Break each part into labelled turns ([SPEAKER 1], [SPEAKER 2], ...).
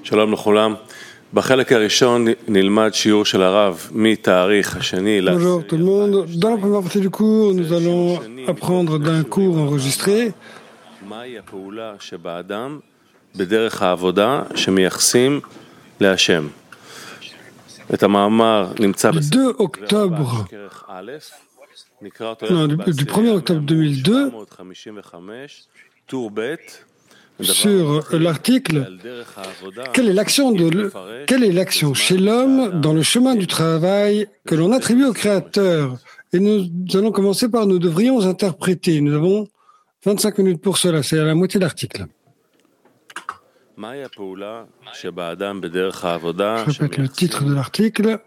[SPEAKER 1] שלום לכולם. בחלק הראשון נלמד שיעור של הרב מתאריך השני.
[SPEAKER 2] Bonjour tout le monde. Dans la première partie du cours, nous allons apprendre d'un cours enregistré
[SPEAKER 1] מהי הפעולה שבאדם בדרך העבודה שמייחסים להשם. את המאמר נמצא
[SPEAKER 2] du 2 octobre,
[SPEAKER 1] כרך א', נקרא אותו
[SPEAKER 2] du 1er octobre 2002
[SPEAKER 1] טור ב'
[SPEAKER 2] sur l'article quelle est l'action chez l'homme dans le chemin du travail que l'on attribue au Créateur. Et nous allons commencer par nous devrions interpréter. Nous avons 25 minutes pour cela, c'est à la moitié de l'article. Je répète le titre de l'article.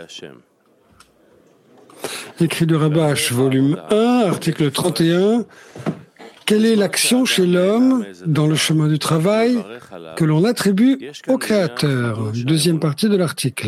[SPEAKER 2] Écrit de Rabash, volume 1, article 31. Quelle est l'action chez l'homme dans le chemin du travail que l'on attribue au Créateur? Deuxième partie de l'article.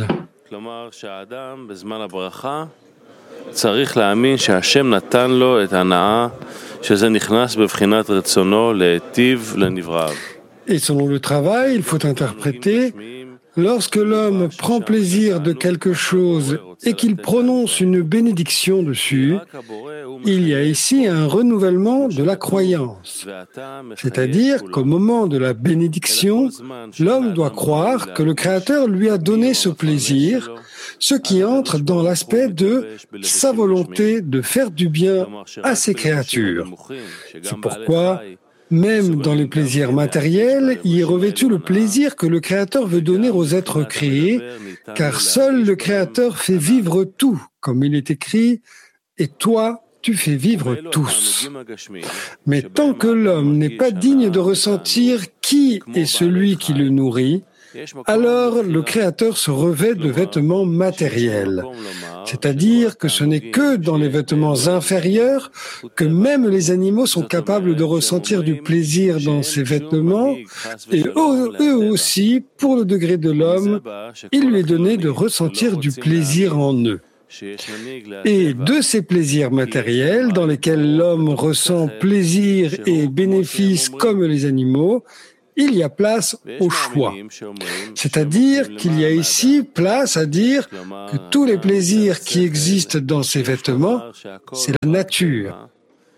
[SPEAKER 1] צריך להאמין שהשם נתן לו את ההנאה שזה נכנס בבחינת רצונו להיטיב לנבראיו.
[SPEAKER 2] Et selon le travail, il faut interpréter lorsque l'homme prend plaisir de quelque chose et qu'il prononce une bénédiction dessus, il y a ici un renouvellement de la croyance. C'est-à-dire qu'au moment de la bénédiction, l'homme doit croire que le Créateur lui a donné ce plaisir, ce qui entre dans l'aspect de sa volonté de faire du bien à ses créatures. C'est pourquoi même dans les plaisirs matériels, il est revêtu le plaisir que le Créateur veut donner aux êtres créés, car seul le Créateur fait vivre tout, comme il est écrit, et toi, tu fais vivre tous. Mais tant que l'homme n'est pas digne de ressentir qui est celui qui le nourrit, alors le Créateur se revêt de vêtements matériels. C'est-à-dire que ce n'est que dans les vêtements inférieurs que même les animaux sont capables de ressentir du plaisir dans ces vêtements, et eux aussi, pour le degré de l'homme, il lui est donné de ressentir du plaisir en eux. Et de ces plaisirs matériels dans lesquels l'homme ressent plaisir et bénéfice comme les animaux, il y a place au choix. C'est-à-dire qu'il y a ici place à dire que tous les plaisirs qui existent dans ces vêtements, c'est la nature.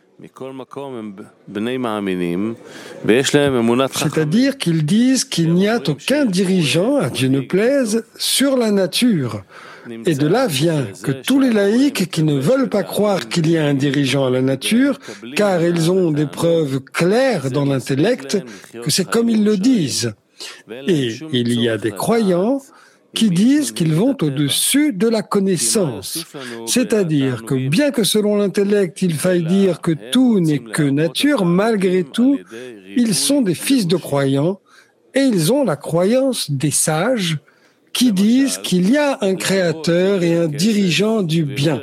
[SPEAKER 2] C'est-à-dire qu'ils disent qu'il n'y a aucun dirigeant, à Dieu ne plaise, sur la nature. Et de là vient que tous les laïcs qui ne veulent pas croire qu'il y a un dirigeant à la nature, car ils ont des preuves claires dans l'intellect que c'est comme ils le disent. Et il y a des croyants qui disent qu'ils vont au-dessus de la connaissance. C'est-à-dire que bien que selon l'intellect il faille dire que tout n'est que nature, malgré tout, ils sont des fils de croyants et ils ont la croyance des sages qui disent qu'il y a un créateur et un dirigeant du bien.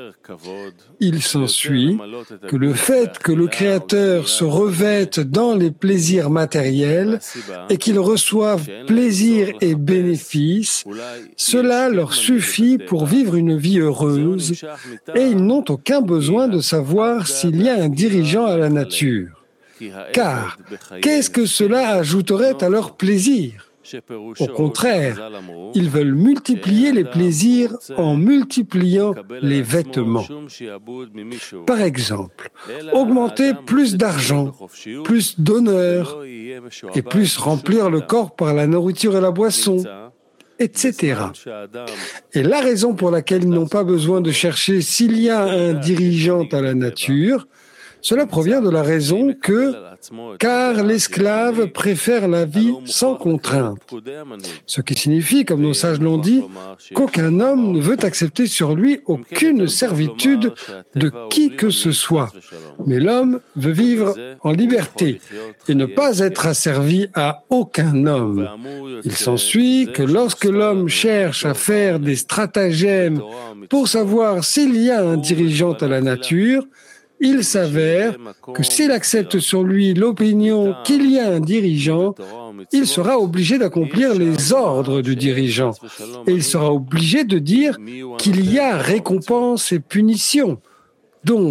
[SPEAKER 2] Il s'ensuit que le fait que le créateur se revête dans les plaisirs matériels et qu'ils reçoivent plaisir et bénéfice, cela leur suffit pour vivre une vie heureuse et ils n'ont aucun besoin de savoir s'il y a un dirigeant à la nature. Car qu'est-ce que cela ajouterait à leur plaisir ? Au contraire, ils veulent multiplier les plaisirs en multipliant les vêtements. Par exemple, augmenter plus d'argent, plus d'honneur, et plus remplir le corps par la nourriture et la boisson, etc. Et la raison pour laquelle ils n'ont pas besoin de chercher s'il y a un dirigeant à la nature, cela provient de la raison que, car l'esclave préfère la vie sans contrainte. Ce qui signifie, comme nos sages l'ont dit, qu'aucun homme ne veut accepter sur lui aucune servitude de qui que ce soit. Mais l'homme veut vivre en liberté et ne pas être asservi à aucun homme. Il s'ensuit que lorsque l'homme cherche à faire des stratagèmes pour savoir s'il y a un dirigeant à la nature, il s'avère que s'il accepte sur lui l'opinion qu'il y a un dirigeant, il sera obligé d'accomplir les ordres du dirigeant. Et il sera obligé de dire qu'il y a récompense et punition. Donc,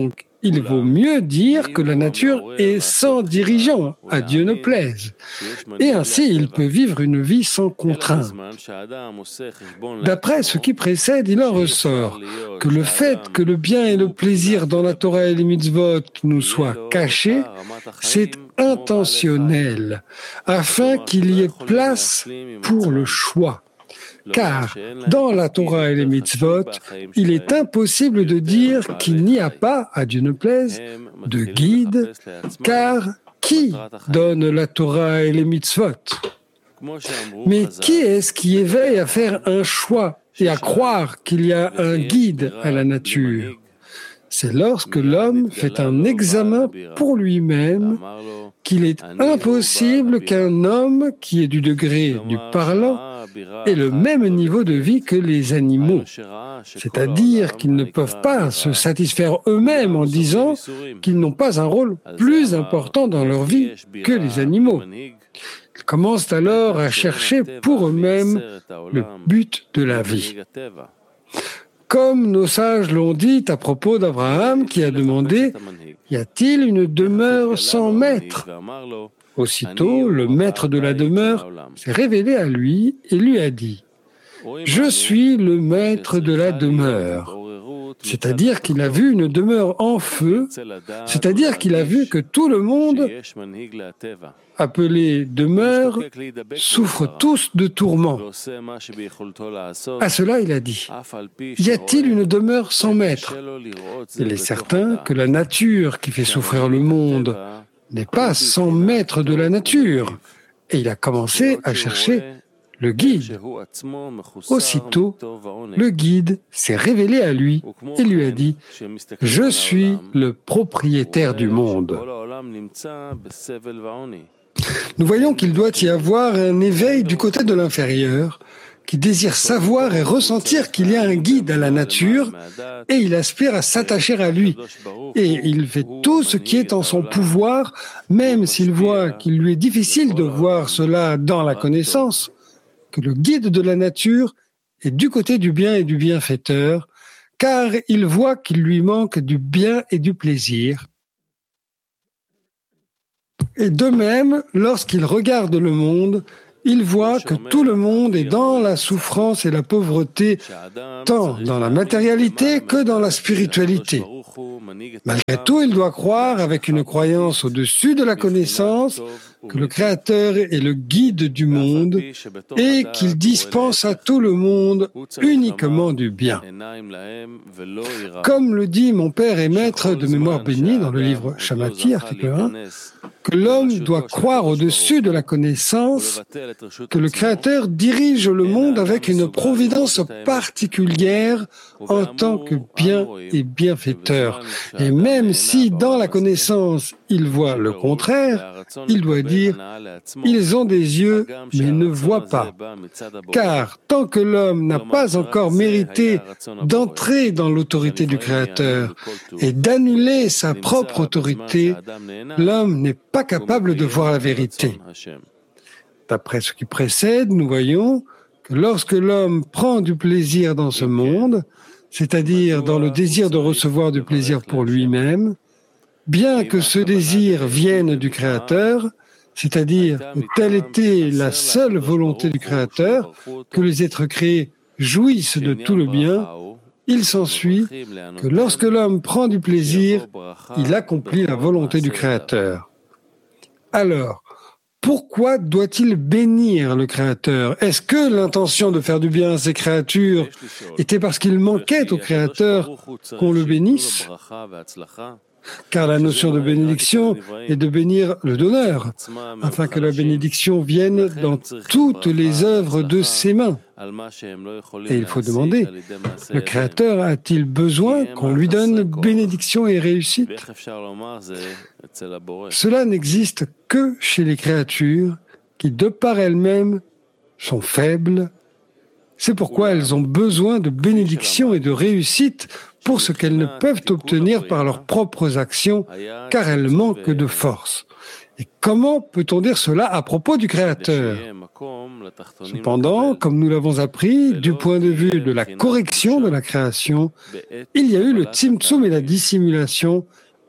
[SPEAKER 2] il vaut mieux dire que la nature est sans dirigeant, à Dieu ne plaise. Et ainsi, il peut vivre une vie sans contrainte. D'après ce qui précède, il en ressort que le fait que le bien et le plaisir dans la Torah et les mitzvot nous soient cachés, c'est intentionnel, afin qu'il y ait place pour le choix. Car dans la Torah et les mitzvot, il est impossible de dire qu'il n'y a pas, à Dieu ne plaise, de guide, car qui donne la Torah et les mitzvot? Mais qui est-ce qui éveille à faire un choix et à croire qu'il y a un guide à la nature? C'est lorsque l'homme fait un examen pour lui-même qu'il est impossible qu'un homme qui est du degré du parlant ait le même niveau de vie que les animaux. C'est-à-dire qu'ils ne peuvent pas se satisfaire eux-mêmes en disant qu'ils n'ont pas un rôle plus important dans leur vie que les animaux. Ils commencent alors à chercher pour eux-mêmes le but de la vie. Comme nos sages l'ont dit à propos d'Abraham qui a demandé « Y a-t-il une demeure sans maître ?» Aussitôt, le maître de la demeure s'est révélé à lui et lui a dit « Je suis le maître de la demeure ». C'est-à-dire qu'il a vu une demeure en feu, c'est-à-dire qu'il a vu que tout le monde, appelé demeure, souffre tous de tourments. À cela, il a dit, y a-t-il une demeure sans maître? Il est certain que la nature qui fait souffrir le monde n'est pas sans maître de la nature. Et il a commencé à chercher le guide. Aussitôt, le guide s'est révélé à lui et lui a dit « Je suis le propriétaire du monde ». Nous voyons qu'il doit y avoir un éveil du côté de l'inférieur qui désire savoir et ressentir qu'il y a un guide à la nature et il aspire à s'attacher à lui. Et il fait tout ce qui est en son pouvoir, même s'il voit qu'il lui est difficile de voir cela dans la connaissance, que le guide de la nature est du côté du bien et du bienfaiteur, car il voit qu'il lui manque du bien et du plaisir. Et de même, lorsqu'il regarde le monde, il voit que tout le monde est dans la souffrance et la pauvreté, tant dans la matérialité que dans la spiritualité. Malgré tout, il doit croire, avec une croyance au-dessus de la connaissance, que le Créateur est le guide du monde et qu'il dispense à tout le monde uniquement du bien. Comme le dit mon père et maître de mémoire bénie dans le livre Shamati, article 1, que l'homme doit croire au-dessus de la connaissance que le Créateur dirige le monde avec une providence particulière en tant que bien et bienfaiteur. Et même si dans la connaissance il voit le contraire, il doit dire « Ils ont des yeux, mais ne voient pas ». Car tant que l'homme n'a pas encore mérité d'entrer dans l'autorité du Créateur et d'annuler sa propre autorité, l'homme n'est pas capable de voir la vérité. D'après ce qui précède, nous voyons que lorsque l'homme prend du plaisir dans ce monde, c'est-à-dire dans le désir de recevoir du plaisir pour lui-même, bien que ce désir vienne du Créateur, c'est-à-dire que telle était la seule volonté du Créateur, que les êtres créés jouissent de tout le bien, il s'ensuit que lorsque l'homme prend du plaisir, il accomplit la volonté du Créateur. Alors, pourquoi doit-il bénir le Créateur? Est-ce que l'intention de faire du bien à ces créatures était parce qu'il manquait au Créateur qu'on le bénisse? Car la notion de bénédiction est de bénir le donneur, afin que la bénédiction vienne dans toutes les œuvres de ses mains. Et il faut demander, le Créateur a-t-il besoin qu'on lui donne bénédiction et réussite? Cela n'existe que chez les créatures qui, de par elles-mêmes, sont faibles. C'est pourquoi elles ont besoin de bénédiction et de réussite pour ce qu'elles ne peuvent obtenir par leurs propres actions, car elles manquent de force. Et comment peut-on dire cela à propos du Créateur? Cependant, comme nous l'avons appris, du point de vue de la correction de la création, il y a eu le tzimtzum et la dissimulation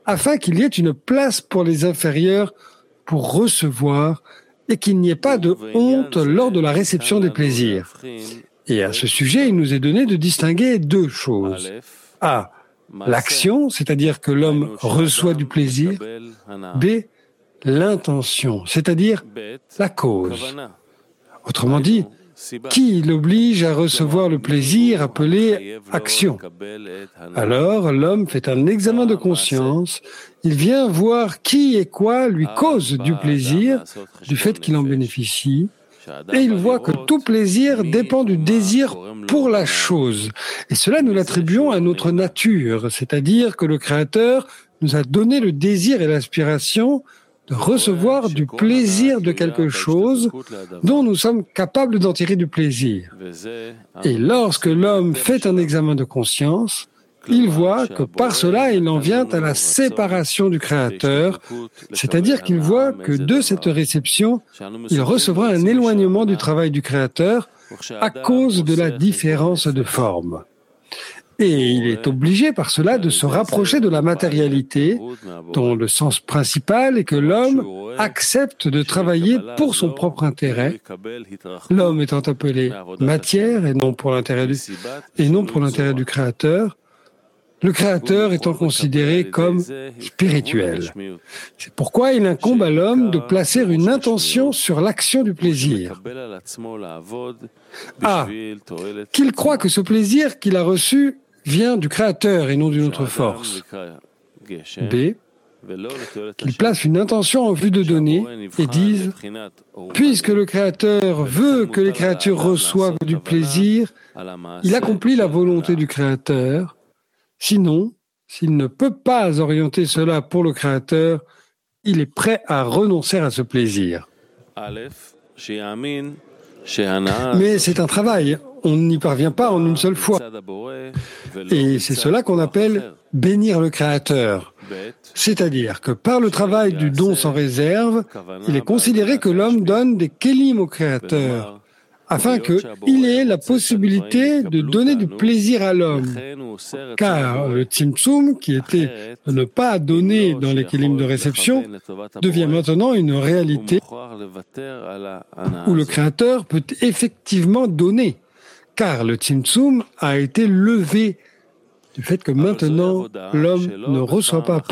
[SPEAKER 2] afin qu'il y ait une place pour les inférieurs pour recevoir et qu'il n'y ait pas de honte lors de la réception des plaisirs. Et à ce sujet, il nous est donné de distinguer deux choses. A. L'action, c'est-à-dire que l'homme reçoit du plaisir. B. L'intention, c'est-à-dire la cause. Autrement dit, qui l'oblige à recevoir le plaisir appelé action? Alors, l'homme fait un examen de conscience, il vient voir qui et quoi lui cause du plaisir, du fait qu'il en bénéficie, et il voit que tout plaisir dépend du désir pour la chose. Et cela, nous l'attribuons à notre nature, c'est-à-dire que le Créateur nous a donné le désir et l'aspiration de recevoir du plaisir de quelque chose dont nous sommes capables d'en tirer du plaisir. Et lorsque l'homme fait un examen de conscience, il voit que par cela, il en vient à la séparation du Créateur, c'est-à-dire qu'il voit que de cette réception, il recevra un éloignement du travail du Créateur à cause de la différence de forme. Et il est obligé par cela de se rapprocher de la matérialité, dont le sens principal est que l'homme accepte de travailler pour son propre intérêt, l'homme étant appelé matière et non pour l'intérêt du Créateur, le Créateur étant considéré comme spirituel. C'est pourquoi il incombe à l'homme de placer une intention sur l'action du plaisir. A. Qu'il croit que ce plaisir qu'il a reçu vient du Créateur et non d'une autre force. B. Qu'il place une intention en vue de donner et dise « Puisque le Créateur veut que les créatures reçoivent du plaisir, il accomplit la volonté du Créateur. Sinon, s'il ne peut pas orienter cela pour le Créateur, il est prêt à renoncer à ce plaisir. » Mais c'est un travail, on n'y parvient pas en une seule fois. Et c'est cela qu'on appelle bénir le Créateur. C'est-à-dire que par le travail du don sans réserve, il est considéré que l'homme donne des kélim au Créateur, afin qu'il ait la possibilité de donner du plaisir à l'homme. Car le tzimtzum, qui était de ne pas donner dans les kélim de réception, devient maintenant une réalité où le Créateur peut effectivement donner. Car le tzimtzum a été levé du fait que maintenant l'homme ne reçoit pas